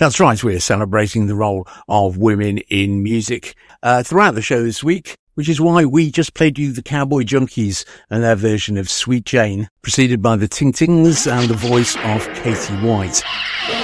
That's right, we're celebrating the role of women in music throughout the show this week, which is why we just played you the Cowboy Junkies and their version of Sweet Jane, preceded by the Ting Tings and the voice of Katie White.